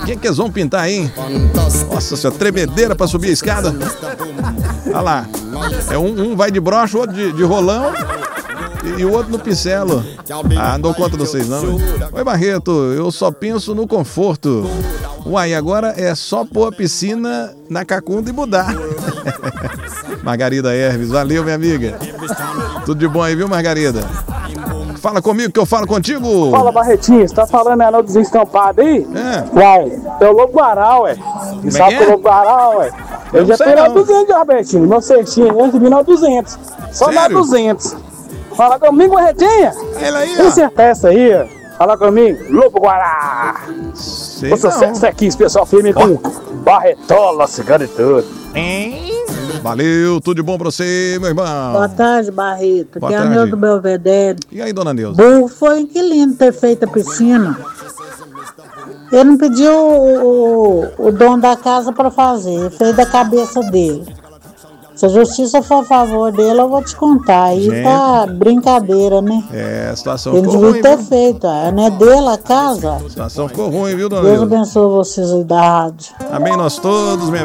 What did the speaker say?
que eles vão pintar aí, hein? Nossa senhora, tremedeira pra subir a escada. Olha lá. Um vai de brocha, o outro de rolão e o outro no pincelo. Não dou conta de vocês não. Oi, Barreto, eu só penso no conforto. Uai, agora é só pôr a piscina na cacunda e mudar. Margarida Hermes, valeu, minha amiga. Tudo de bom aí, viu, Margarida? Fala comigo que eu falo contigo. Fala, Barretinho, você tá falando anel desestampado aí? É. Uai, é o Lobo Guará, ué. E sabe que é o Lobo Guará, ué? Eu já tenho na 200, Barretinho. Meu cestinho, eu recebi na 200. Só na 200. Fala comigo, Barretinha. Ela aí, ó. Acertar essa aí, ó. Fala comigo, Lobo Guará. O sucesso aqui, especial firme com Barretola, cigano e tudo. Valeu, tudo de bom pra você, meu irmão. Boa tarde, Barreto. Boa Aqui é a tarde. Neuza do Belvedere. E aí, dona Neuza? Burro foi inquilino ter feito a piscina. Ele não pediu o dono da casa pra fazer, ele fez da cabeça dele. Se a justiça for a favor dele, eu vou te contar. Aí Gente. tá brincadeira, né? A situação Ele ficou devia ruim, ter viu? feito, não é dele a casa? A situação ficou ruim, viu, dona Deus Neuza? abençoe vocês aí da rádio. Amém nós todos, minha